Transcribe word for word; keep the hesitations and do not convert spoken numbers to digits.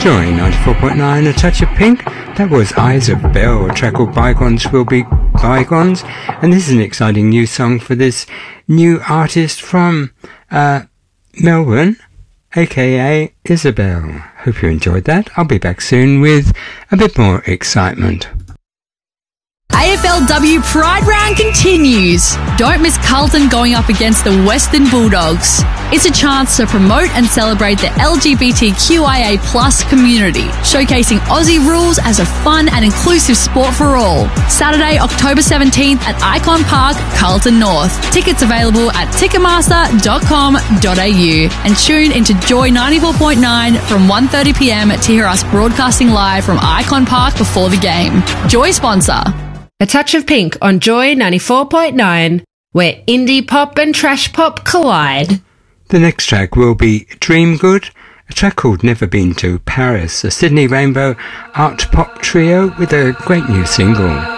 Joy ninety-four point nine, A Touch of Pink. That was Eyes of Bell, a track called Bygones Will Be Bygones. And this is an exciting new song for this new artist from uh, Melbourne, aka Isabel. Hope you enjoyed that. I'll be back soon with a bit more excitement. A F L W Pride Round continues. Don't miss Carlton going up against the Western Bulldogs. It's a chance to promote and celebrate the L G B T Q I A plus community, showcasing Aussie rules as a fun and inclusive sport for all. Saturday, October seventeenth at Icon Park, Carlton North. Tickets available at ticketmaster dot com dot a u and tune into Joy ninety-four point nine from one thirty p m to hear us broadcasting live from Icon Park before the game. Joy sponsor. A Touch of Pink on Joy ninety-four point nine, where indie pop and trash pop collide. The next track will be Dream Good, a track called Never Been to Paris, a Sydney Rainbow art pop trio with a great new single.